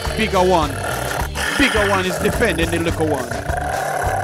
bigger one. Bigger one is defending the little one.